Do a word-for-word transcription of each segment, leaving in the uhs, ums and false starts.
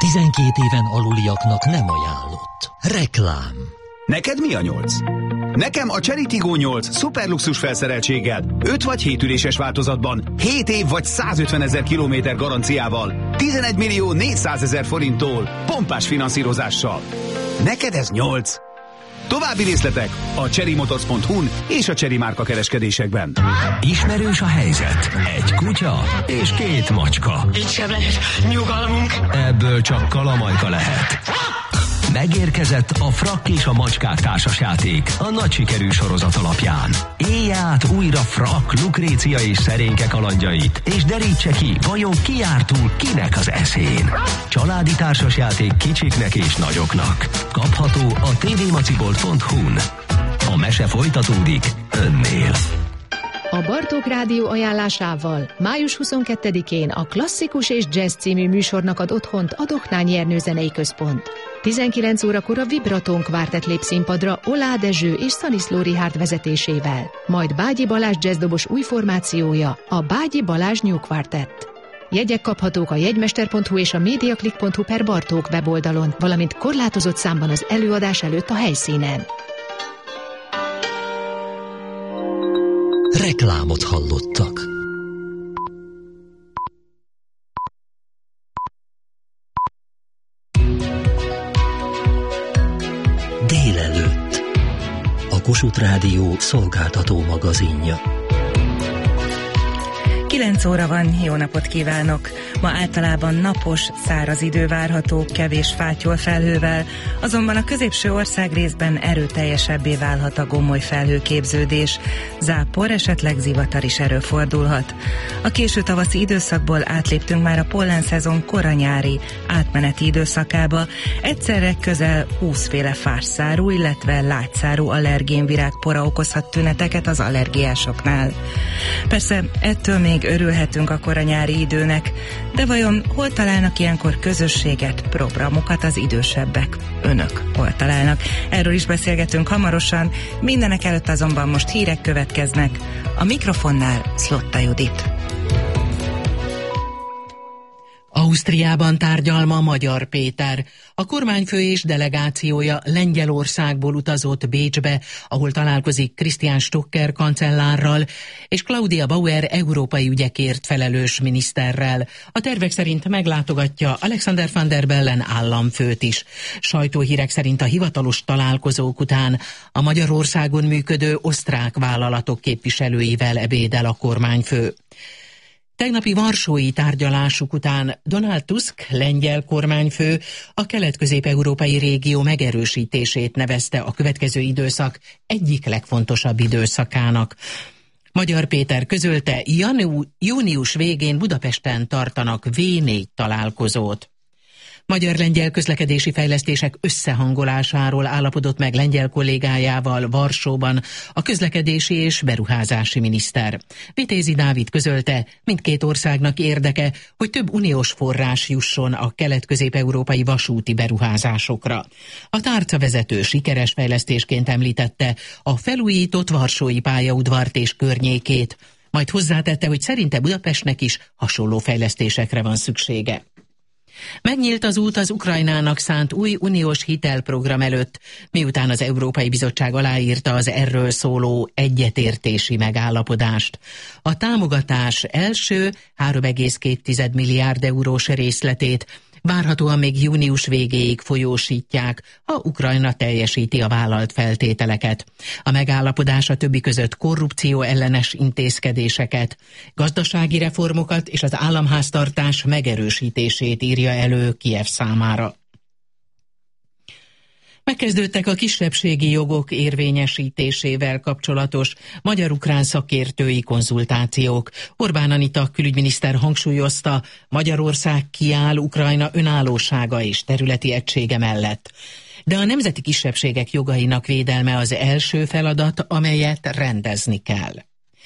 tizenkét éven aluliaknak nem ajánlott. Reklám. Neked mi a nyolc? Nekem a Chery Tiggo nyolc szuperluxus felszereltséggel, öt vagy hét üléses változatban, hét év vagy százötvenezer kilométer garanciával, tizenegy millió négyszázezer forinttól, pompás finanszírozással. Neked ez nyolc? További részletek a chery motors pont hu-n és a Chery márka kereskedésekben. Ismerős a helyzet. Egy kutya és két macska. Így sem lehet nyugalmunk. Ebből csak kalamajka lehet. Megérkezett a Frak és a macskák társasjáték a nagy sikerű sorozat alapján. Élj át újra Frak, Lukrécia és Szerénke kalandjait, és derítse ki, vajon ki jár túl kinek az eszén. Családi társasjáték kicsiknek és nagyoknak. Kapható a té vé macibolt pont hu-n. A mese folytatódik önnél. A Bartók Rádió ajánlásával május huszonkettedikén a Klasszikus és Jazz című műsornak ad otthont a Dohnányi Ernő Zenei Központ. tizenkilenc órakor a Vibraton kvártett lép színpadra Olá Dezső és Szaniszló Richárd vezetésével, majd Bágyi Balázs jazzdobos új formációja, a Bágyi Balázs New Quartet. Jegyek kaphatók a jegymester pont hu és a mediaclick pont hu per Bartók weboldalon, valamint korlátozott számban az előadás előtt a helyszínen. Reklámot hallottak. Délelőtt. A Kossuth Rádió szolgáltató magazinja. kilenc óra van, jó napot kívánok! Ma általában napos, száraz idő várható, kevés fátyol felhővel, azonban a középső országrészben erőteljesebbé válhat a gomoly felhőképződés, zápor, esetleg zivatar is előfordulhat. A késő tavaszi időszakból átléptünk már a pollenszezon koranyári átmeneti időszakába, egyszerre közel húszféle fásszárú, illetve lágyszárú allergénvirágpora okozhat tüneteket az allergiásoknál. Persze ettől még örülhetünk a koranyári időnek, de vajon hol találnak ilyenkor közösséget, programokat az idősebbek? Önök hol találnak? Erről is beszélgetünk hamarosan, mindenek előtt azonban most hírek következnek. A mikrofonnál Szlotta Judit. Ausztriában tárgyal ma Magyar Péter. A kormányfő és delegációja Lengyelországból utazott Bécsbe, ahol találkozik Christian Stocker kancellárral és Claudia Bauer európai ügyekért felelős miniszterrel. A tervek szerint meglátogatja Alexander Van der Bellen államfőt is. Sajtóhírek szerint a hivatalos találkozók után a Magyarországon működő osztrák vállalatok képviselőivel ebédel a kormányfő. Tegnapi varsói tárgyalásuk után Donald Tusk, lengyel kormányfő, a kelet-közép-európai régió megerősítését nevezte a következő időszak egyik legfontosabb időszakának. Magyar Péter közölte, janu- június végén Budapesten tartanak vé négy találkozót. Magyar-lengyel közlekedési fejlesztések összehangolásáról állapodott meg lengyel kollégájával Varsóban a közlekedési és beruházási miniszter. Vitézi Dávid közölte, mindkét országnak érdeke, hogy több uniós forrás jusson a kelet-közép-európai vasúti beruházásokra. A tárcavezető sikeres fejlesztésként említette a felújított varsói pályaudvart és környékét, majd hozzátette, hogy szerinte Budapestnek is hasonló fejlesztésekre van szüksége. Megnyílt az út az Ukrajnának szánt új uniós hitelprogram előtt, miután az Európai Bizottság aláírta az erről szóló egyetértési megállapodást. A támogatás első három egész két milliárd eurós részletét várhatóan még június végéig folyósítják, ha Ukrajna teljesíti a vállalt feltételeket. A megállapodás a többi között korrupció ellenes intézkedéseket, gazdasági reformokat és az államháztartás megerősítését írja elő Kijev számára. Megkezdődtek a kisebbségi jogok érvényesítésével kapcsolatos magyar-ukrán szakértői konzultációk. Orbán Anita külügyminiszter hangsúlyozta, Magyarország kiáll Ukrajna önállósága és területi egysége mellett. De a nemzeti kisebbségek jogainak védelme az első feladat, amelyet rendezni kell.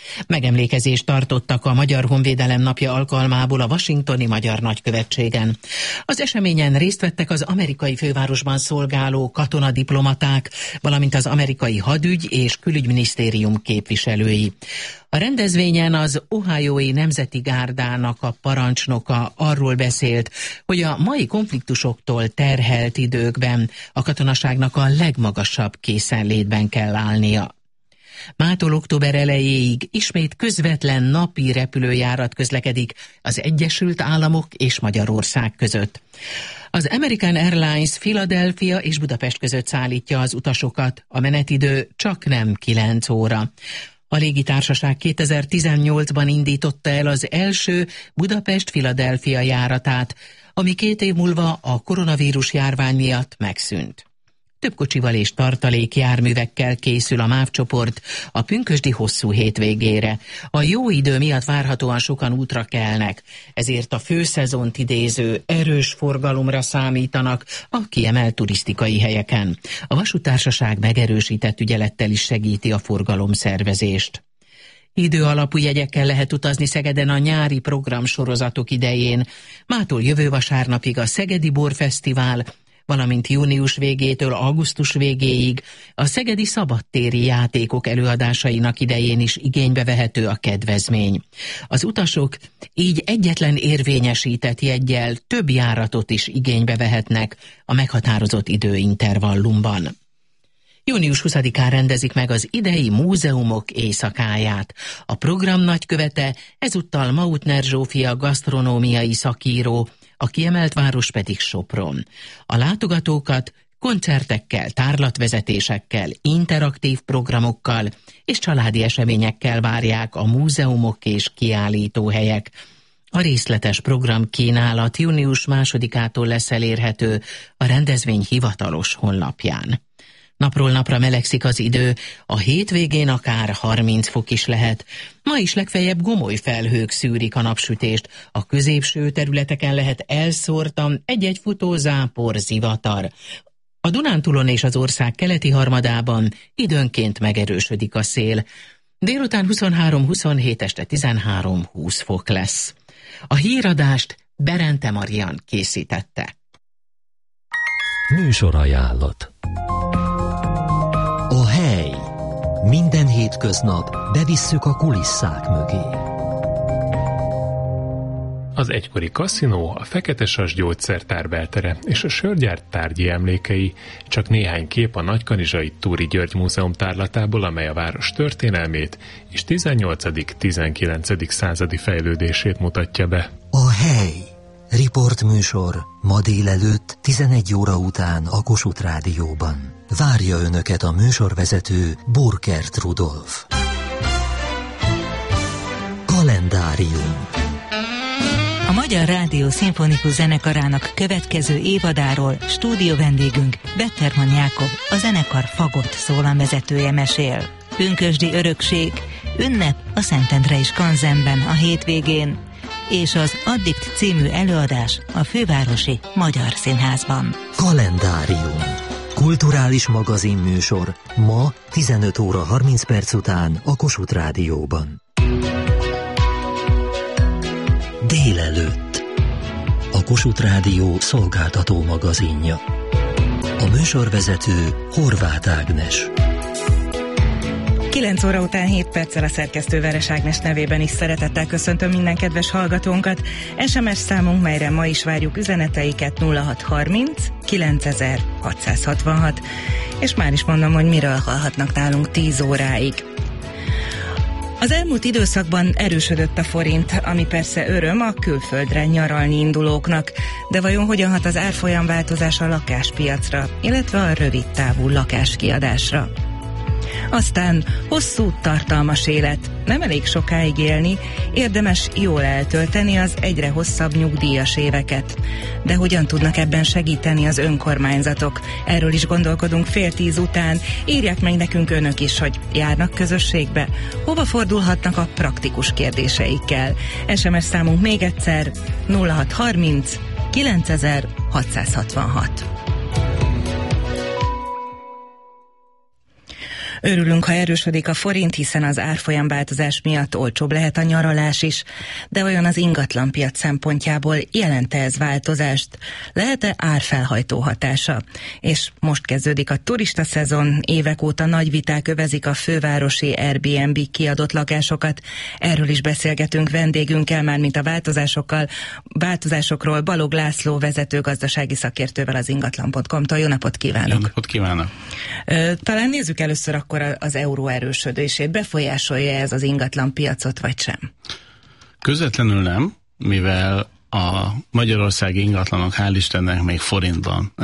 Megemlékezést tartottak a Magyar Honvédelem napja alkalmából a washingtoni magyar nagykövetségen. Az eseményen részt vettek az amerikai fővárosban szolgáló katonadiplomaták, valamint az amerikai hadügy és külügyminisztérium képviselői. A rendezvényen az Ohiói Nemzeti Gárdának a parancsnoka arról beszélt, hogy a mai konfliktusoktól terhelt időkben a katonaságnak a legmagasabb készenlétben kell állnia. Mától október elejéig ismét közvetlen napi repülőjárat közlekedik az Egyesült Államok és Magyarország között. Az American Airlines Philadelphia és Budapest között szállítja az utasokat, a menetidő csaknem kilenc óra. A légitársaság kétezer-tizennyolcban indította el az első Budapest-Philadelphia járatát, ami két év múlva a koronavírus járvány miatt megszűnt. Több kocsival és tartalékjárművekkel készül a MÁV csoport a pünkösdi hosszú hétvégére. A jó idő miatt várhatóan sokan útra kelnek, ezért a főszezont idéző erős forgalomra számítanak a kiemelt turisztikai helyeken. A vasúttársaság megerősített ügyelettel is segíti a forgalomszervezést. Idő alapú jegyekkel lehet utazni Szegeden a nyári programsorozatok idején. Mától jövő vasárnapig a Szegedi Borfesztivál, valamint június végétől augusztus végéig a szegedi szabadtéri játékok előadásainak idején is igénybe vehető a kedvezmény. Az utasok így egyetlen érvényesített jeggyel több járatot is igénybe vehetnek a meghatározott időintervallumban. június huszadikán rendezik meg az idei múzeumok éjszakáját. A program nagykövete ezúttal Mautner Zsófia gasztronómiai szakíró, a kiemelt város pedig Sopron. A látogatókat koncertekkel, tárlatvezetésekkel, interaktív programokkal és családi eseményekkel várják a múzeumok és kiállítóhelyek. A részletes programkínálat június másodikától lesz elérhető a rendezvény hivatalos honlapján. Napról napra melegszik az idő, a hétvégén akár harminc fok is lehet. Ma is legfeljebb gomoly felhők szűrik a napsütést, a középső területeken lehet elszórtan egy-egy futózápor, zivatar. A Dunántúlon és az ország keleti harmadában időnként megerősödik a szél. Délután huszonhárom-huszonhét, este tizenhárom-húsz fok lesz. A híradást Berente Marian készítette. Műsorajánlat. A hely. Minden hétköznap bevisszük a kulisszák mögé. Az egykori kaszinó, a Feketesas gyógyszertár beltere és a sörgyár tárgyi emlékei, csak néhány kép a Nagykanizsai Túri György Múzeum tárlatából, amely a város történelmét és tizennyolcadik-tizenkilencedik századi fejlődését mutatja be. A hely. Riportműsor ma délelőtt tizenegy óra után a Kossuth Rádióban. Várja Önöket a műsorvezető Burkert Rudolf. Kalendárium. A Magyar Rádió Szimfonikus Zenekarának következő évadáról stúdió vendégünk Betterman Jákob, a zenekar fagott szólamvezetője mesél. Pünkösdi örökség, ünnep a Szentendrei Skanzenben a hétvégén, és az Addikt című előadás a Fővárosi Magyar Színházban. Kalendárium. Kulturális magazinműsor ma tizenöt óra harminc perc után a Kossuth Rádióban. Délelőtt. A Kossuth Rádió szolgáltató magazinja. A műsorvezető Horváth Ágnes. kilenc óra után hét perccel a szerkesztő Veres Ágnes nevében is szeretettel köszöntöm minden kedves hallgatónkat. es em es számunk, melyre ma is várjuk üzeneteiket, nulla hat harminc kilencezer hatszázhatvanhat, és már is mondom, hogy miről hallhatnak nálunk tíz óráig. Az elmúlt időszakban erősödött a forint, ami persze öröm a külföldre nyaralni indulóknak, de vajon hogyan hat az árfolyam változás a lakáspiacra, illetve a rövid távú lakáskiadásra? Aztán hosszú, tartalmas élet, nem elég sokáig élni, érdemes jól eltölteni az egyre hosszabb nyugdíjas éveket. De hogyan tudnak ebben segíteni az önkormányzatok? Erről is gondolkodunk fél tíz után. Írják meg nekünk önök is, hogy járnak közösségbe, hova fordulhatnak a praktikus kérdéseikkel. es em es számunk még egyszer nulla hat harminc kilencezer hatszázhatvanhat. Örülünk, ha erősödik a forint, hiszen az árfolyamváltozás miatt olcsóbb lehet a nyaralás is, de olyan az ingatlanpiac szempontjából jelent-e ez változást? Lehet-e árfelhajtó hatása? És most kezdődik a turista szezon, évek óta nagy viták övezik a fővárosi Airbnb kiadott lakásokat. Erről is beszélgetünk vendégünkkel, már mint a változásokkal, változásokról Balog László vezető gazdasági szakértővel az ingatlan pont com-tól. Jó napot kívánok! Jó napot kívánok! Talán nézzük először akkor az euró erősödését. Befolyásolja ez az ingatlan piacot, vagy sem? Közvetlenül nem, mivel a magyarországi ingatlanok hál' Istennek még forintban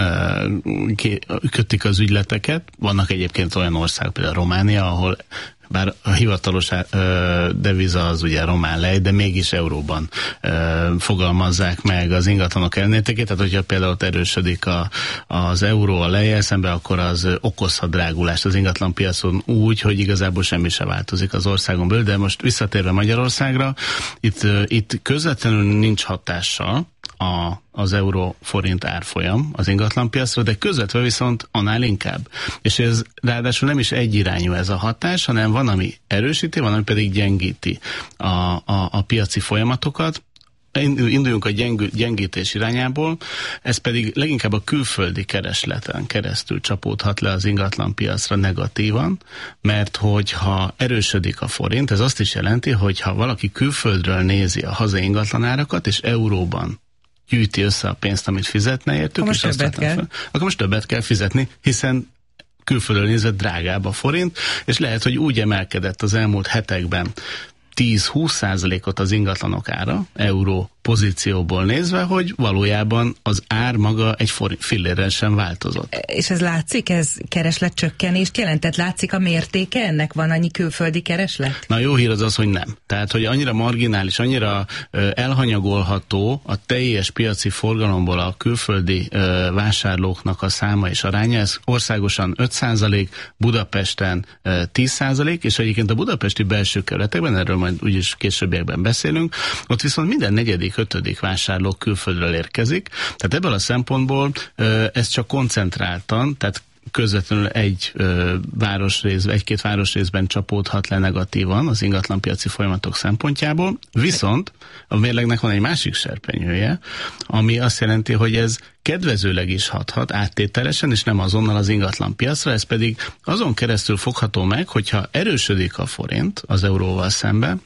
kötik az ügyleteket. Vannak egyébként olyan országok, például Románia, ahol bár a hivatalos ö, deviza az ugye román lej, de mégis euróban ö, fogalmazzák meg az ingatlanok ellenértékét, tehát hogyha például erősödik a, az euró a lejjel szembe, akkor az okozhat drágulást az ingatlan piacon úgy, hogy igazából semmi se változik az országon belül, de most visszatérve Magyarországra, itt, itt közvetlenül nincs hatással a, az euró-forint árfolyam az ingatlanpiacra, de közvetve viszont annál inkább. És ez ráadásul nem is egyirányú ez a hatás, hanem van, ami erősíti, van, ami pedig gyengíti a, a, a piaci folyamatokat. Induljunk a gyengül, gyengítés irányából, ez pedig leginkább a külföldi keresleten keresztül csapódhat le az ingatlanpiacra negatívan, mert hogyha erősödik a forint, ez azt is jelenti, hogy ha valaki külföldről nézi a hazai ingatlanárakat, és euróban gyűjti össze a pénzt, amit fizetne értük, akkor most, és többet kell. Fel, akkor most többet kell fizetni, hiszen külföldről nézve drágább a forint, és lehet, hogy úgy emelkedett az elmúlt hetekben tíz-húsz százalékot az ingatlanok ára, euró pozícióból nézve, hogy valójában az ár maga egy fillérrel sem változott. És ez látszik, ez kereslet csökkenést jelentett? Látszik a mértéke ennek? Van annyi külföldi kereslet? Na, jó hír az az, hogy nem. Tehát, hogy annyira marginális, annyira ö, elhanyagolható a teljes piaci forgalomból a külföldi ö, vásárlóknak a száma és aránya, ez országosan öt százalék, Budapesten ö, tíz százalék, és egyébként a budapesti belső kerületekben, erről majd úgyis későbbiekben beszélünk, ott viszont minden negyedik, ötödik vásárló külföldről érkezik. Tehát ebből a szempontból ö, ez csak koncentráltan, tehát közvetlenül egy ö, városrész, egy-két városrészben csapódhat le negatívan az ingatlanpiaci folyamatok szempontjából. Viszont a mérlegnek van egy másik serpenyője, ami azt jelenti, hogy ez kedvezőleg is hathat áttételesen, és nem azonnal az ingatlanpiacra, ez pedig azon keresztül fogható meg, hogyha erősödik a forint az euróval szemben,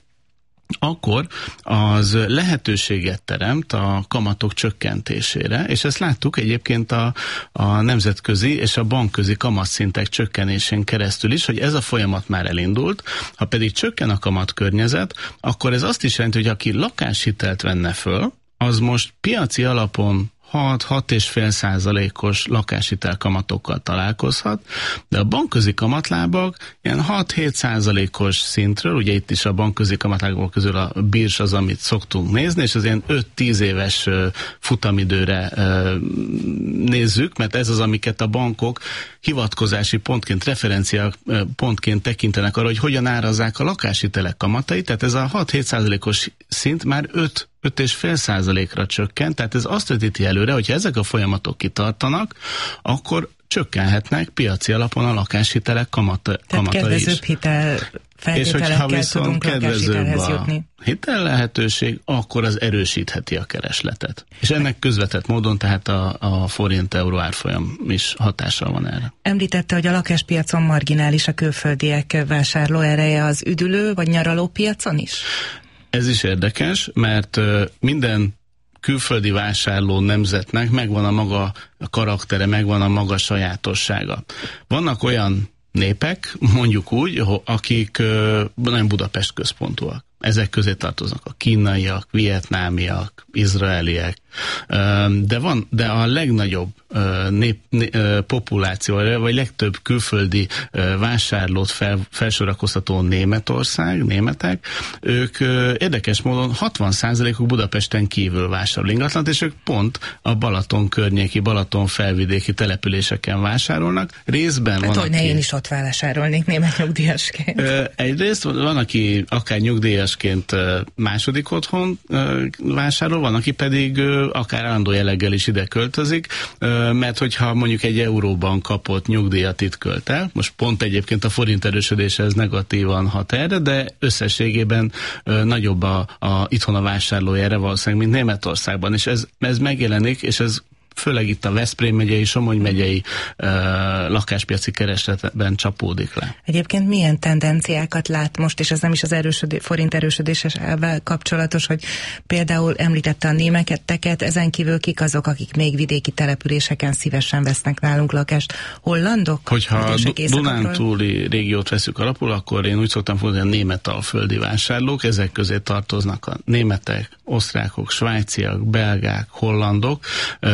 akkor az lehetőséget teremt a kamatok csökkentésére, és ezt láttuk egyébként a, a nemzetközi és a bankközi kamatszintek csökkenésén keresztül is, hogy ez a folyamat már elindult. Ha pedig csökken a kamatkörnyezet, akkor ez azt is jelenti, hogy aki lakáshitelt venne föl, az most piaci alapon hat-hat egész öt százalékos lakáshitel kamatokkal találkozhat, de a bankközi kamatlábak ilyen hat-hét százalékos szintről, ugye itt is a bankközi kamatlábak közül a birs az, amit szoktunk nézni, és az ilyen öt-tíz éves futamidőre nézzük, mert ez az, amiket a bankok hivatkozási pontként, referencia pontként tekintenek arra, hogy hogyan árazzák a lakáshitelek kamatait, tehát ez a hat-hét százalékos szint már öt öt egész öt százalékra csökkent, tehát ez azt vetíti előre, hogyha ezek a folyamatok kitartanak, akkor csökkenhetnek piaci alapon a lakáshitelek kamata, kamatai is. Kedvezőbb hitel feltételekkel tudunk lakáshitelhez jutni. Hitel lehetőség, akkor az erősítheti a keresletet. És ennek közvetett módon tehát a, a forint-euró árfolyam is hatással van erre. Említette, hogy a lakáspiacon marginális a külföldiek vásárló ereje, az üdülő vagy nyaraló piacon is? Ez is érdekes, mert minden külföldi vásárló nemzetnek megvan a maga karaktere, megvan a maga sajátossága. Vannak olyan népek, mondjuk úgy, akik nem Budapest központúak. Ezek közé tartoznak a kínaiak, vietnámiak, izraeliek, de van, de a legnagyobb nép, nép, populáció, vagy legtöbb külföldi vásárlót fel, felsorakoztató Németország, németek, ők érdekes módon hatvan százalékuk Budapesten kívül vásárol ingatlant, és ők pont a Balaton környéki, Balaton felvidéki településeken vásárolnak. Részben hát, van, hogy aki... ne én is ott vásárolnék német nyugdíjasként. Egyrészt van, aki akár nyugdíjasként második otthon vásárol, van, aki pedig akár állandó jelleggel is ide költözik, mert hogyha mondjuk egy euróban kapott nyugdíjat itt költ el, most pont egyébként a forint erősödése ez negatívan hat erre, de összességében nagyobb a, a itthon a vásárlójára valószínűleg, mint Németországban, és ez, ez megjelenik, és ez főleg itt a Veszprém megyei, Somogy megyei uh, lakáspiaci keresletben csapódik le. Egyébként milyen tendenciákat lát most, és ez nem is az erősödé, forint erősödésével kapcsolatos, hogy például említette a németeket, ezen kívül kik azok, akik még vidéki településeken szívesen vesznek nálunk lakást? Hollandok? Hogyha a Dunántúli régiót veszük alapul, akkor én úgy szoktam fogni, a németalföldi vásárlók, ezek közé tartoznak a németek, osztrákok, svájciak, belgák, hollandok,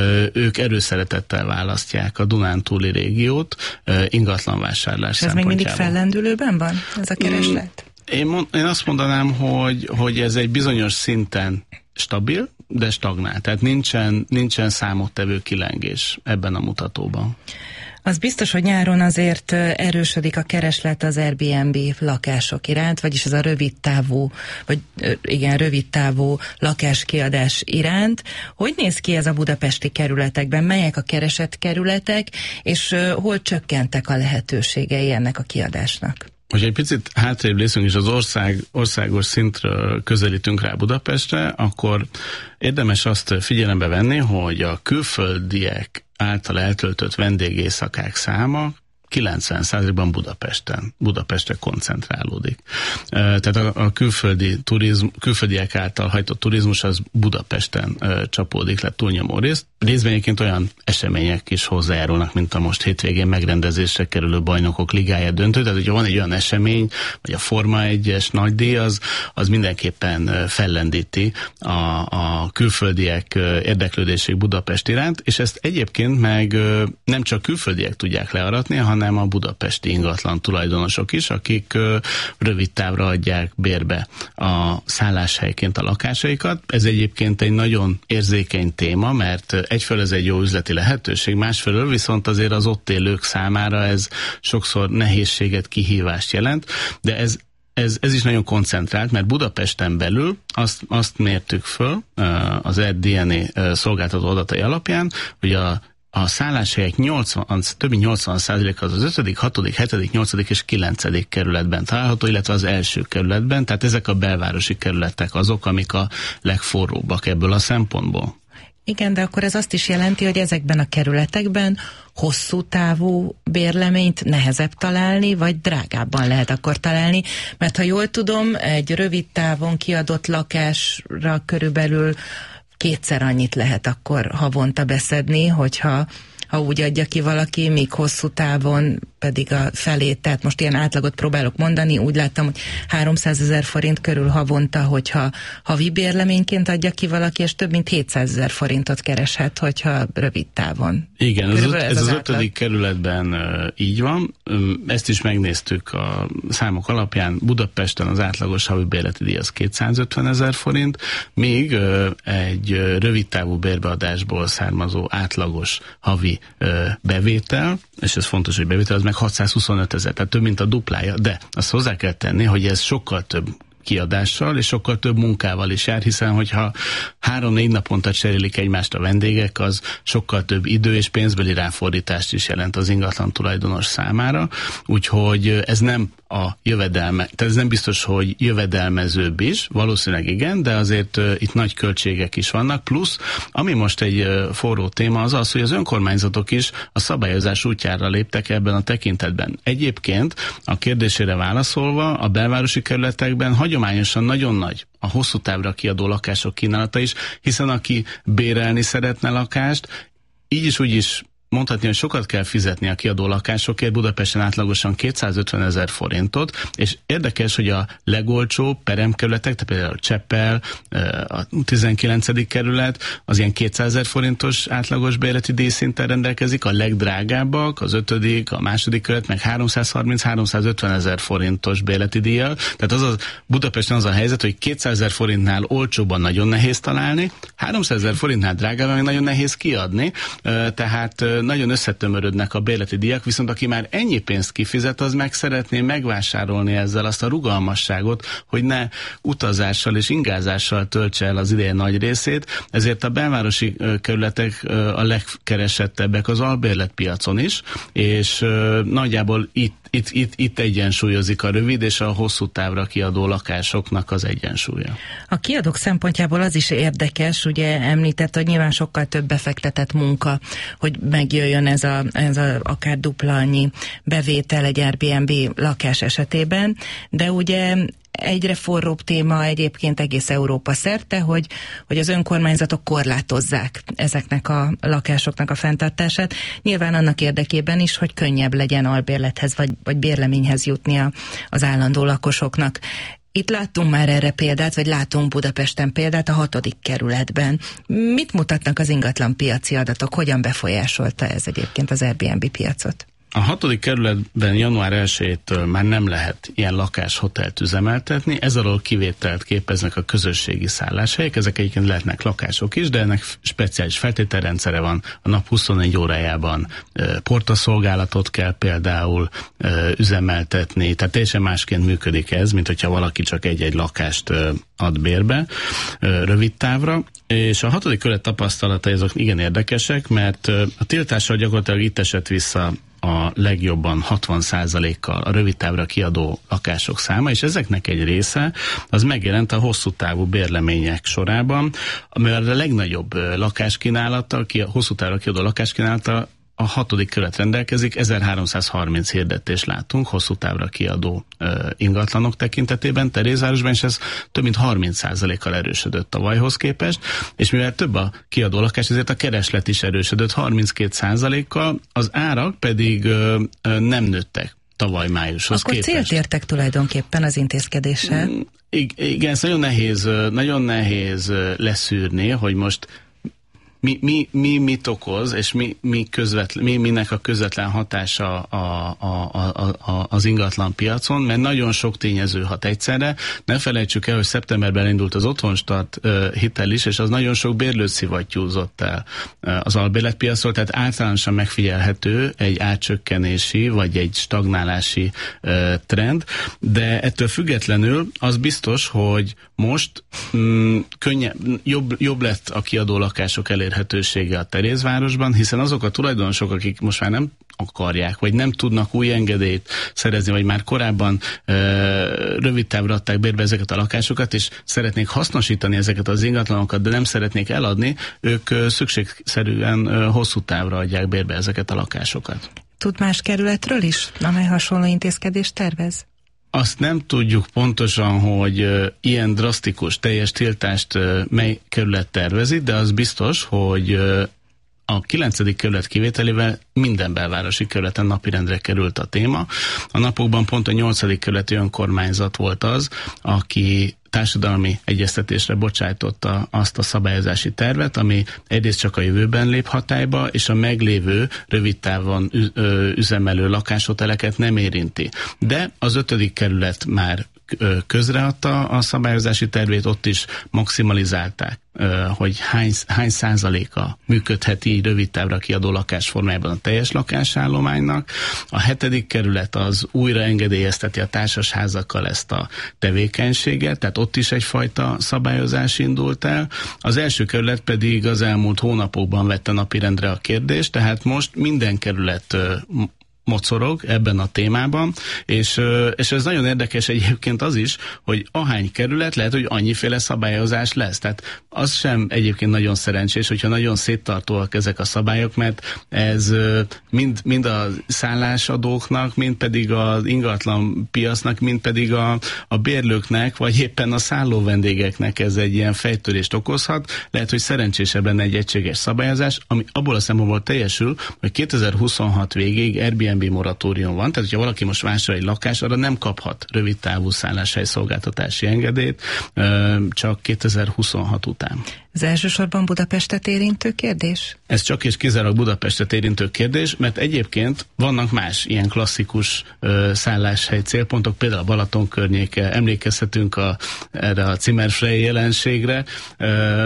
ők erőszeretettel választják a Dunántúli régiót ingatlan vásárlás szempontjából. Ez még mindig fellendülőben van, ez a kereslet? Én, mond, én azt mondanám, hogy, hogy ez egy bizonyos szinten stabil, de stagnál. Tehát nincsen, nincsen számottevő kilengés ebben a mutatóban. Az biztos, hogy nyáron azért erősödik a kereslet az Airbnb lakások iránt, vagyis az a rövid távú, vagy igen, rövid távú lakáskiadás iránt. Hogy néz ki ez a budapesti kerületekben? Melyek a keresett kerületek, és hol csökkentek a lehetőségei ennek a kiadásnak? Hogyha egy picit hátrébb lészünk, és az ország, országos szintről közelítünk rá Budapestre, akkor érdemes azt figyelembe venni, hogy a külföldiek által eltöltött vendégészakák száma kilencven százalékban Budapesten, Budapestre koncentrálódik. Tehát a, a külföldi turizm, külföldiek által hajtott turizmus az Budapesten uh, csapódik le túlnyomó részt. Részben egyébként olyan események is hozzájárulnak, mint a most hétvégén megrendezésre kerülő Bajnokok Ligája döntő. Tehát, hogyha van egy olyan esemény, vagy a Forma egyes nagydíj, az, az mindenképpen uh, fellendíti a, a külföldiek uh, érdeklődését Budapest iránt, és ezt egyébként meg uh, nem csak külföldiek tudják learatni, hanem hanem a budapesti ingatlan tulajdonosok is, akik ö, rövid távra adják bérbe a szálláshelyként a lakásaikat. Ez egyébként egy nagyon érzékeny téma, mert egyfelől ez egy jó üzleti lehetőség, másfelől viszont azért az ott élők számára ez sokszor nehézséget, kihívást jelent, de ez Ez, ez is nagyon koncentrált, mert Budapesten belül azt, azt mértük föl az er dé en á szolgáltató adatai alapján, hogy a A szálláshelyek nyolcvan, több mint nyolcvan százalék az az ötödik, hatodik, hetedik, nyolcadik és kilencedik kerületben található, illetve az első kerületben, tehát ezek a belvárosi kerületek azok, amik a legforróbbak ebből a szempontból. Igen, de akkor ez azt is jelenti, hogy ezekben a kerületekben hosszú távú bérleményt nehezebb találni, vagy drágábban lehet akkor találni, mert ha jól tudom, egy rövid távon kiadott lakásra körülbelül kétszer annyit lehet akkor havonta beszedni, hogyha ha úgy adja ki valaki, míg hosszú távon pedig a felét, tehát most ilyen átlagot próbálok mondani, úgy láttam, hogy háromszázezer forint körül havonta, hogyha havi bérleményként adja ki valaki, és több mint hétszázezer forintot kereshet, hogyha rövid távon. Igen, ez, ez az, az ötödik kerületben uh, így van. Um, ezt is megnéztük a számok alapján. Budapesten az átlagos havi bérleti díj az kétszázötvenezer forint, míg uh, egy uh, rövid távú bérbeadásból származó átlagos havi uh, bevétel, és ez fontos, hogy bevétel, az meg hatszázhuszonöt ezer, tehát több mint a duplája, de azt hozzá kell tenni, hogy ez sokkal több kiadással és sokkal több munkával is jár, hiszen hogyha három-négy naponta cserélik egymást a vendégek, az sokkal több idő és pénzbeli ráfordítást is jelent az ingatlan tulajdonos számára, úgyhogy ez nem a jövedelme, tehát ez nem biztos, hogy jövedelmezőbb is, valószínűleg igen, de azért uh, itt nagy költségek is vannak, plusz ami most egy uh, forró téma az az, hogy az önkormányzatok is a szabályozás útjára léptek ebben a tekintetben. Egyébként a kérdésére válaszolva, a belvárosi kerületekben hagyományosan nagyon nagy a hosszú távra kiadó lakások kínálata is, hiszen aki bérelni szeretne lakást, így is úgy is mondhatni, hogy sokat kell fizetni a kiadó lakásokért, Budapesten átlagosan kétszázötvenezer forintot, és érdekes, hogy a legolcsóbb peremkerületek, tehát például a Cseppel, a tizenkilencedik kerület, az ilyen kétszázezer forintos átlagos bérleti díjszinten rendelkezik, a legdrágábbak, az ötödik, a második kerület, meg háromszázharminc-háromszázötven ezer forintos bérleti díjjal. Tehát az a, Budapesten az a helyzet, hogy kétszázezer forintnál olcsóban nagyon nehéz találni, háromszázezer forintnál drágában meg nagyon nehéz kiadni, tehát nagyon összetömörödnek a bérleti díjak, viszont aki már ennyi pénzt kifizet, az meg szeretné megvásárolni ezzel azt a rugalmasságot, hogy ne utazással és ingázással töltse el az ideje nagy részét, ezért a belvárosi kerületek a legkeresettebbek az albérletpiacon is, és nagyjából itt, itt, itt, itt egyensúlyozik a rövid és a hosszú távra kiadó lakásoknak az egyensúlya. A kiadók szempontjából az is érdekes, ugye említett, hogy nyilván sokkal több befektetett munka, hogy megjöjjön ez a, ez a akár dupla annyi bevétel egy Airbnb lakás esetében, de ugye egyre forróbb téma egyébként egész Európa szerte, hogy, hogy az önkormányzatok korlátozzák ezeknek a lakásoknak a fenntartását. Nyilván annak érdekében is, hogy könnyebb legyen albérlethez vagy, vagy bérleményhez jutnia az állandó lakosoknak. Itt láttunk már erre példát, vagy látunk Budapesten példát a hatodik kerületben. Mit mutatnak az ingatlan piaci adatok? Hogyan befolyásolta ez egyébként az Airbnb piacot? A hatodik kerületben január elsejétől már nem lehet ilyen lakáshotelt üzemeltetni, ez alól kivételt képeznek a közösségi szálláshelyek, ezek egyébként lehetnek lakások is, de ennek speciális feltételrendszere van, a nap huszonnégy órájában e, portaszolgálatot kell például e, üzemeltetni, tehát teljesen másként működik ez, mint hogyha valaki csak egy-egy lakást e, ad bérbe e, rövid távra, és a hatodik kerület tapasztalatai azok igen érdekesek, mert e, a tiltással gyakorlatilag itt esett vissza a legjobban hatvan százalékkal a rövid távra kiadó lakások száma, és ezeknek egy része az megjelent a hosszú távú bérlemények sorában, amivel a legnagyobb lakáskínálata, a hosszú távra kiadó lakáskínálata a hatodik kerület rendelkezik, ezerháromszázharminc hirdetést látunk hosszú távra kiadó uh, ingatlanok tekintetében Terézvárosban, és ez több mint harminc százalékkal erősödött tavalyhoz képest, és mivel több a kiadó lakás, ezért a kereslet is erősödött harminckét százalékkal, az árak pedig uh, uh, nem nőttek tavaly májushoz Akkor képest. Akkor célt értek tulajdonképpen az intézkedéssel? Mm, igen, ez nagyon nehéz, nagyon nehéz leszűrni, hogy most Mi, mi, mi mit okoz, és mi, mi, közvetlen, mi minek a közvetlen hatása a, a, a, a, az ingatlan piacon, mert nagyon sok tényező hat egyszerre. Ne felejtsük el, hogy szeptemberben indult az Otthonstart uh, hitel is, és az nagyon sok bérlőt szivattyúzott el uh, az albérletpiacról, tehát általánosan megfigyelhető egy átcsökkenési, vagy egy stagnálási uh, trend, de ettől függetlenül az biztos, hogy most um, könnyebb, jobb, jobb lett a kiadó lakások elérhetősége a Terézvárosban, hiszen azok a tulajdonosok, akik most már nem akarják, vagy nem tudnak új engedélyt szerezni, vagy már korábban e, rövid távra adták bérbe ezeket a lakásokat, és szeretnék hasznosítani ezeket az ingatlanokat, de nem szeretnék eladni, ők e, szükségszerűen e, hosszú távra adják bérbe ezeket a lakásokat. Tud más kerületről is, amely hasonló intézkedést tervez? Azt nem tudjuk pontosan, hogy uh, ilyen drasztikus teljes tiltást uh, mely kerület tervezi, de az biztos, hogy uh, a kilencedik kerület kivételével minden belvárosi kerületen napirendre került a téma. A napokban pont a nyolcadik kerületi önkormányzat volt az, aki társadalmi egyeztetésre bocsájtotta azt a szabályozási tervet, ami egyrészt csak a jövőben lép hatályba, és a meglévő rövid távon üzemelő lakáshoteleket nem érinti. De az ötödik kerület már közreadta a szabályozási tervét, ott is maximalizálták, hogy hány, hány százaléka működheti rövid távra kiadó lakás formájában a teljes lakásállománynak. A hetedik kerület az újra engedélyezteti a társasházakkal ezt a tevékenységet, tehát ott is egyfajta szabályozás indult el. Az első kerület pedig az elmúlt hónapokban vette napirendre a kérdést, tehát most minden kerület mocorog ebben a témában, és, és ez nagyon érdekes egyébként az is, hogy ahány kerület, lehet, hogy annyiféle szabályozás lesz. Tehát az sem egyébként nagyon szerencsés, hogyha nagyon széttartóak ezek a szabályok, mert ez mind, mind a szállásadóknak, mind pedig az ingatlan piacnak, mind pedig a, a bérlőknek, vagy éppen a szálló vendégeknek ez egy ilyen fejtörést okozhat. Lehet, hogy szerencsésebb lenne egy egységes szabályozás, ami abból a szempontból teljesül, hogy kétezer-huszonhat végéig Airbnb Airbnb moratórium van, tehát hogyha valaki most vásárol egy lakást, arra nem kaphat rövid távú szálláshely szolgáltatási engedélyt, csak kétezer-huszonhat után. Ez elsősorban Budapestet érintő kérdés? Ez csak és kizárólag Budapestet érintő kérdés, mert egyébként vannak más ilyen klasszikus ö, szálláshely célpontok, például a Balaton környéke, emlékezhetünk a, erre a Zimmerfrei jelenségre, ö,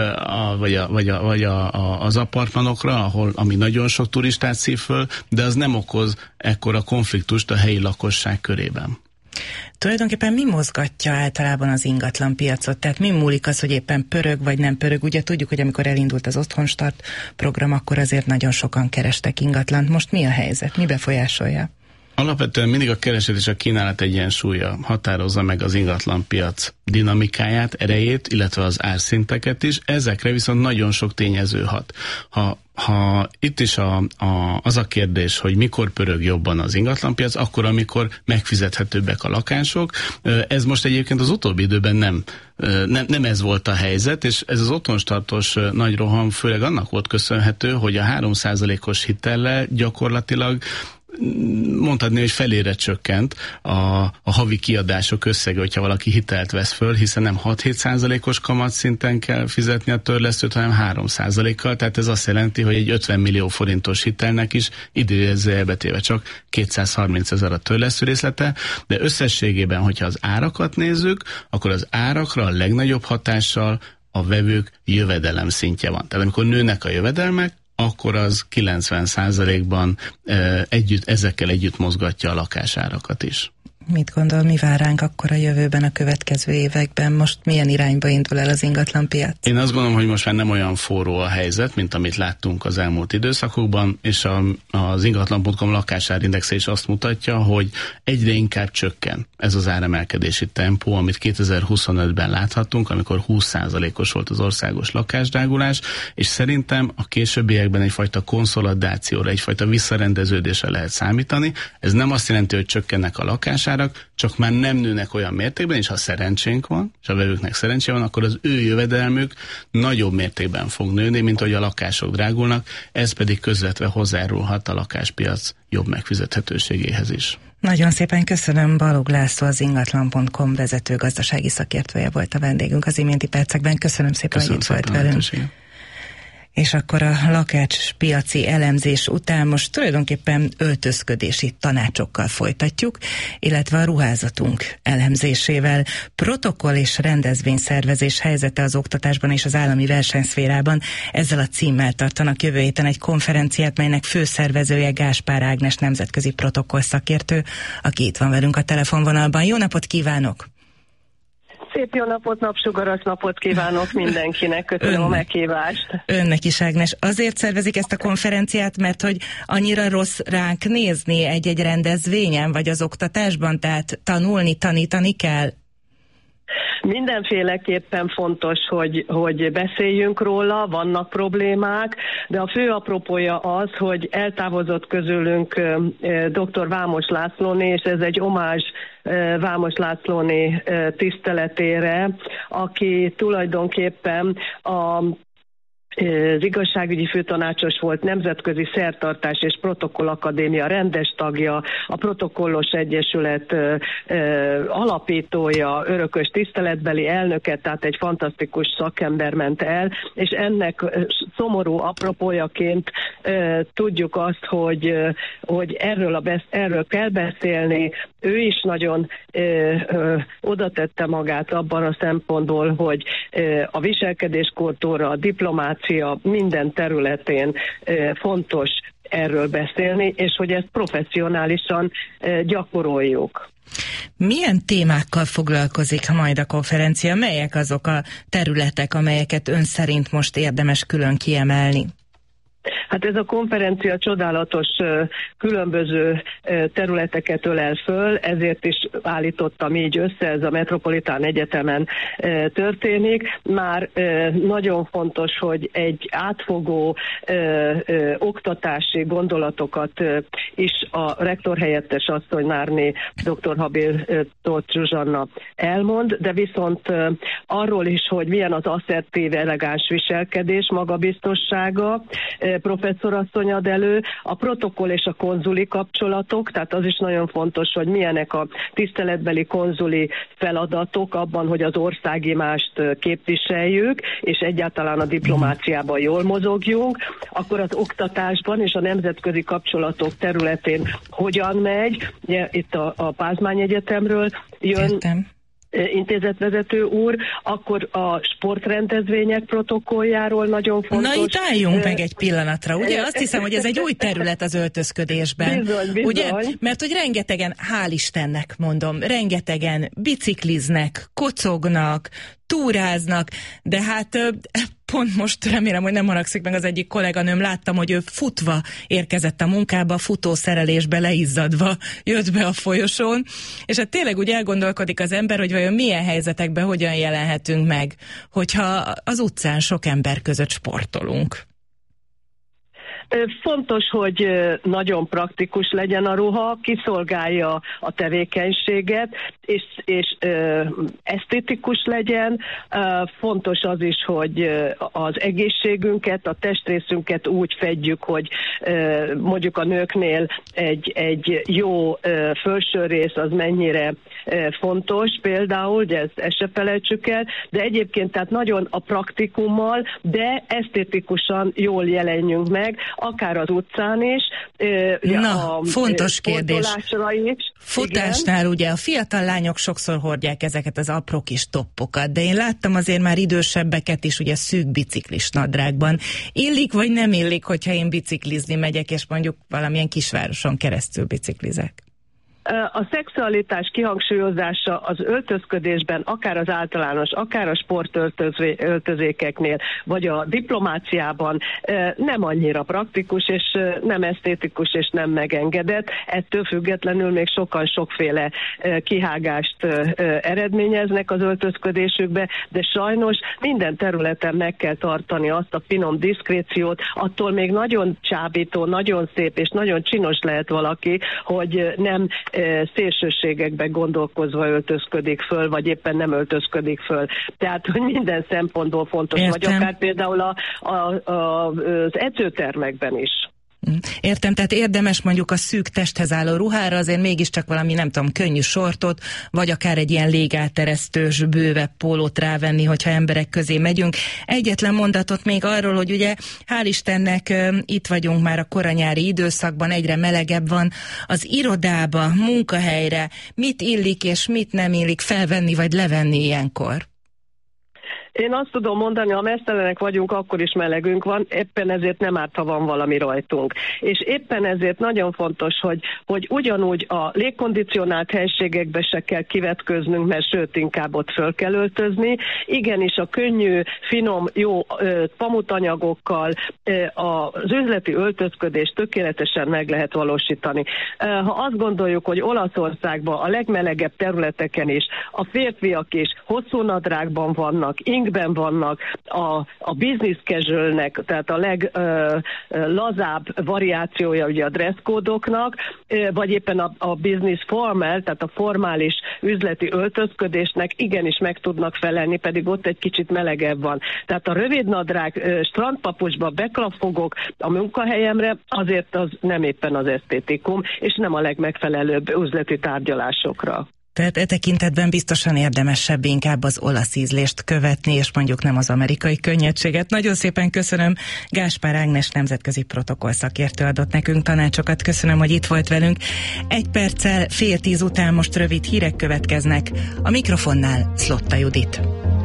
a, vagy, a, vagy, a, vagy a, a, az apartmanokra, ahol, ami nagyon sok turistát szív föl, de az nem okoz ekkora konfliktust a helyi lakosság körében. Tulajdonképpen mi mozgatja általában az ingatlan piacot? Tehát mi múlik az, hogy éppen pörög vagy nem pörög? Ugye tudjuk, hogy amikor elindult az Otthonstart program, akkor azért nagyon sokan kerestek ingatlant. Most mi a helyzet? Mi befolyásolja? Alapvetően mindig a kereslet és a kínálat egyensúlya határozza meg az ingatlanpiac dinamikáját, erejét, illetve az árszinteket is. Ezekre viszont nagyon sok tényező hat. Ha Ha itt is a, a, az a kérdés, hogy mikor pörög jobban az ingatlanpiac, akkor, amikor megfizethetőbbek a lakások. Ez most egyébként az utóbbi időben nem, nem, nem ez volt a helyzet, és ez az otthonstartos nagy roham főleg annak volt köszönhető, hogy a három százalékos hitellel gyakorlatilag mondhatni, hogy felére csökkent a, a havi kiadások összege, hogyha valaki hitelt vesz föl, hiszen nem hat-hét százalékos kamatszinten kell fizetni a törlesztőt, hanem három százalékkal, tehát ez azt jelenti, hogy egy ötven millió forintos hitelnek is idézőjelbe téve csak kétszázharminc ezer a törlesztő részlete, de összességében, hogyha az árakat nézzük, akkor az árakra a legnagyobb hatással a vevők jövedelem szintje van. Tehát amikor nőnek a jövedelmek, akkor az kilencven százalékban e, együtt, ezekkel együtt mozgatja a lakásárakat is. Mit gondol, mi vár ránk akkor a jövőben, a következő években? Most milyen irányba indul el az ingatlanpiac? Én azt gondolom, hogy most már nem olyan forró a helyzet, mint amit láttunk az elmúlt időszakokban, és a, az ingatlan pont com lakásárindexe is azt mutatja, hogy egyre inkább csökken ez az áremelkedési tempó, amit kétezer-huszonötben láthattunk, amikor húsz százalékos volt az országos lakásdrágulás, és szerintem a későbbiekben egyfajta konszolidációra, egyfajta visszarendeződésre lehet számítani. Ez nem azt jelenti, hogy csökkennek a lakásárak, csak már nem nőnek olyan mértékben, és ha szerencsénk van, és a vevőknek szerencse van, akkor az ő jövedelmük nagyobb mértékben fog nőni, mint hogy a lakások drágulnak, ez pedig közvetve hozzájárulhat a lakáspiac jobb megfizethetőségéhez is. Nagyon szépen köszönöm, Balogh László, az ingatlan pont com vezető gazdasági szakértője volt a vendégünk az iménti percekben. Köszönöm szépen, köszönöm hogy itt volt velünk. És akkor a lakáspiaci elemzés után most tulajdonképpen öltözködési tanácsokkal folytatjuk, illetve a ruházatunk elemzésével. Protokoll és rendezvényszervezés helyzete az oktatásban és az állami versenyszférában. Ezzel a címmel tartanak jövő héten egy konferenciát, melynek főszervezője Gáspár Ágnes nemzetközi protokoll szakértő, aki itt van velünk a telefonvonalban. Jó napot kívánok! Szép jó napot, napsugaras napot kívánok mindenkinek, köszönöm Ön, a meghívást. Önnek is, Ágnes. Azért szervezik ezt a konferenciát, mert hogy annyira rossz ránk nézni egy-egy rendezvényen, vagy az oktatásban, tehát tanulni, tanítani kell? Mindenféleképpen fontos, hogy, hogy beszéljünk róla, vannak problémák, de a fő apropója az, hogy eltávozott közülünk dr. Vámos Lászlóné, és ez egy omázs Vámos Lászlóné tiszteletére, aki tulajdonképpen a az igazságügyi főtanácsos volt, Nemzetközi Szertartás és Protokoll Akadémia rendes tagja, a Protokollos Egyesület ö, ö, alapítója, örökös tiszteletbeli elnöke, tehát egy fantasztikus szakember ment el, és ennek szomorú apropójaként ö, tudjuk azt, hogy, ö, hogy erről, a besz- erről kell beszélni. Ő is nagyon ö, ö, oda tette magát abban a szempontból, hogy ö, a viselkedéskultúra, a diplomácia, minden területén fontos erről beszélni, és hogy ezt professzionálisan gyakoroljuk. Milyen témákkal foglalkozik majd a konferencia? Melyek azok a területek, amelyeket ön szerint most érdemes külön kiemelni? Hát ez a konferencia csodálatos különböző területeket ölel föl, ezért is állítottam így össze, ez a Metropolitán Egyetemen történik. Már nagyon fontos, hogy egy átfogó oktatási gondolatokat is a rektor helyettes asszony Nárné dr. Habér Tóth Zsuzsanna elmond, de viszont arról is, hogy milyen az asszertív, elegáns viselkedés, magabiztossága, professzionális professzorasszony ad elő, a protokoll és a konzuli kapcsolatok, tehát az is nagyon fontos, hogy milyenek a tiszteletbeli konzuli feladatok abban, hogy az országimást képviseljük, és egyáltalán a diplomáciában jól mozogjunk, akkor az oktatásban és a nemzetközi kapcsolatok területén hogyan megy. Ugye, itt a, a Pázmány Egyetemről jön Értem. intézetvezető úr, akkor a sportrendezvények protokolljáról nagyon fontos. Na itt álljunk meg egy pillanatra, ugye? Azt hiszem, hogy ez egy új terület az öltözködésben. Bizony, bizony. Ugye? Mert hogy rengetegen, hál' Istennek mondom, rengetegen bicikliznek, kocognak, túráznak, de hát pont most remélem, hogy nem haragszik meg az egyik kolléganőm, láttam, hogy ő futva érkezett a munkába, futószerelésbe leizzadva jött be a folyosón, és hát tényleg úgy elgondolkodik az ember, hogy vajon milyen helyzetekben hogyan jelenhetünk meg, hogyha az utcán sok ember között sportolunk. Fontos, hogy nagyon praktikus legyen a ruha, kiszolgálja a tevékenységet, és, és ö, esztétikus legyen. Fontos az is, hogy az egészségünket, a testrészünket úgy fedjük, hogy ö, mondjuk a nőknél egy, egy jó ö, felsőrész az mennyire ö, fontos például, de ezt, ezt se felejtsük el, de egyébként tehát nagyon a praktikummal, de esztétikusan jól jelenjünk meg, akár az utcán is. Na, a fontos kérdés. Is. Futásnál igen. Ugye a fiatal lányok sokszor hordják ezeket az apró kis toppokat, de én láttam azért már idősebbeket is ugye szűk biciklis nadrágban. Illik vagy nem illik, hogyha én biciklizni megyek, és mondjuk valamilyen kisvároson keresztül biciklizek? A szexualitás kihangsúlyozása az öltözködésben, akár az általános, akár a sportöltözékeknél, vagy a diplomáciában nem annyira praktikus, és nem esztétikus, és nem megengedett. Ettől függetlenül még sokan sokféle kihágást eredményeznek az öltözködésükbe, de sajnos minden területen meg kell tartani azt a finom diszkréciót, attól még nagyon csábító, nagyon szép és nagyon csinos lehet valaki, hogy nem szélsőségekben gondolkozva öltözködik föl, vagy éppen nem öltözködik föl. Tehát, hogy minden szempontból fontos, Értem. vagy akár például a, a, a, az edzőtermekben is. Értem, tehát érdemes mondjuk a szűk testhez álló ruhára azért mégiscsak valami, nem tudom, könnyű sortot, vagy akár egy ilyen légáteresztős, bővebb pólót rávenni, hogyha emberek közé megyünk. Egyetlen mondatot még arról, hogy ugye hál' Istennek itt vagyunk már a koranyári időszakban, egyre melegebb van. Az irodába, munkahelyre mit illik és mit nem illik felvenni vagy levenni ilyenkor? Én azt tudom mondani, ha meztelenek vagyunk, akkor is melegünk van, éppen ezért nem árt, ha van valami rajtunk. És éppen ezért nagyon fontos, hogy, hogy ugyanúgy a légkondicionált helységekbe se kell kivetköznünk, mert sőt, inkább ott föl kell öltözni. Igenis a könnyű, finom, jó ö, pamutanyagokkal ö, az üzleti öltözködést tökéletesen meg lehet valósítani. Ö, ha azt gondoljuk, hogy Olaszországban a legmelegebb területeken is a férfiak is hosszú nadrágban vannak, ben vannak, a, a business casualnek, tehát a leglazább variációja ugye a dresszkódoknak, vagy éppen a, a business formal, tehát a formális üzleti öltözködésnek igenis meg tudnak felelni, pedig ott egy kicsit melegebb van. Tehát a rövidnadrág strandpapucsba beklapfogok a munkahelyemre, azért az nem éppen az esztétikum, és nem a legmegfelelőbb üzleti tárgyalásokra. Tehát e tekintetben biztosan érdemesebb inkább az olasz ízlést követni, és mondjuk nem az amerikai könnyedséget. Nagyon szépen köszönöm, Gáspár Ágnes nemzetközi protokoll szakértő adott nekünk tanácsokat. Köszönöm, hogy itt volt velünk. Egy perccel fél tíz után most rövid hírek következnek. A mikrofonnál Szlotta Judit.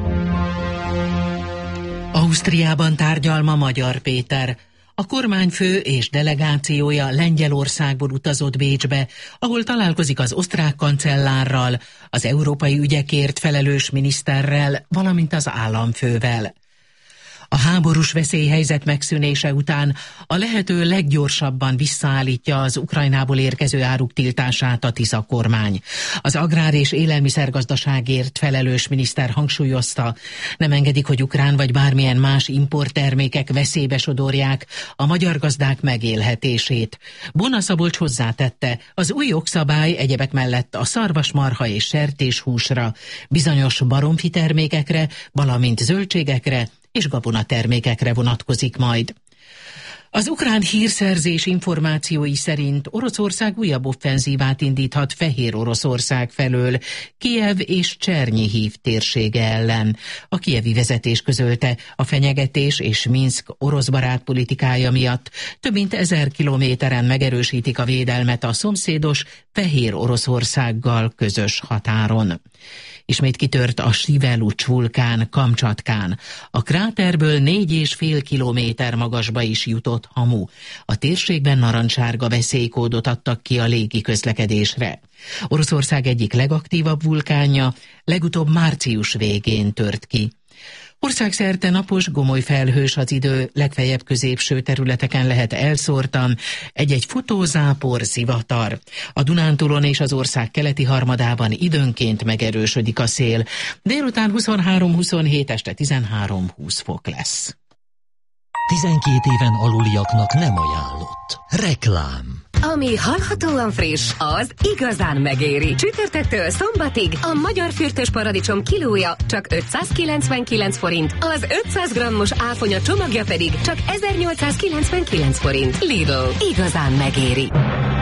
Ausztriában tárgyal ma Magyar Péter. A kormányfő és delegációja Lengyelországból utazott Bécsbe, ahol találkozik az osztrák kancellárral, az európai ügyekért felelős miniszterrel, valamint az államfővel. A háborús veszélyhelyzet megszűnése után a lehető leggyorsabban visszaállítja az Ukrajnából érkező áruk tiltását a Tisza kormány. Az agrár- és élelmiszergazdaságért felelős miniszter hangsúlyozta, nem engedik, hogy ukrán vagy bármilyen más importtermékek veszélybe sodorják a magyar gazdák megélhetését. Bona Szabolcs hozzátette, az új jogszabály egyebek mellett a szarvasmarha és sertéshúsra, bizonyos baromfi termékekre, valamint zöldségekre és gabonatermékekre vonatkozik majd. Az ukrán hírszerzés információi szerint Oroszország újabb offenzívát indíthat Fehér Oroszország felől, Kijev és Csernihiv térsége ellen. A kijevi vezetés közölte, a fenyegetés és Minszk orosz barát politikája miatt több mint ezer kilométeren megerősítik a védelmet a szomszédos Fehér Oroszországgal közös határon. Ismét kitört a Sivelucs vulkán Kamcsatkán. A kráterből négy és fél kilométer magasba is jutott hamu. A térségben narancssárga veszélykódot adtak ki a légi közlekedésre. Oroszország egyik legaktívabb vulkánja legutóbb március végén tört ki. Országszerte napos, gomoly felhős az idő, legfeljebb középső területeken lehet elszórtan egy-egy futózápor, zivatar. A Dunántúlon és az ország keleti harmadában időnként megerősödik a szél. Délután huszonhárom huszonhét, este tizenhárom húsz fok lesz. tizenkét éven aluliaknak nem ajánlott. Reklám. Ami hallhatóan friss, az igazán megéri. Csütörtöktől szombatig a magyar fürtös paradicsom kilója csak ötszázkilencvenkilenc forint, az ötszáz grammos áfonya csomagja pedig csak ezernyolcszázkilencvenkilenc forint. Lidl, igazán megéri.